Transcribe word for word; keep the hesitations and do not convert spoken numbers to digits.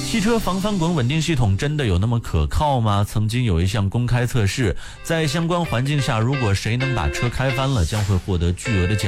汽车防翻滚稳定系统真的有那么可靠吗？曾经有一项公开测试，在相关环境下，如果谁能把车开翻了，将会获得巨额的奖